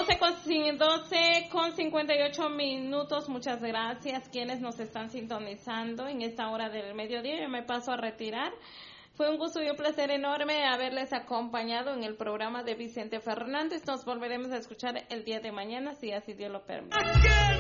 12:58. Muchas gracias quienes nos están sintonizando en esta hora del mediodía. Yo me paso a retirar. Fue un gusto y un placer enorme haberles acompañado en el programa de Vicente Fernández. Nos volveremos a escuchar el día de mañana, si así Dios lo permite.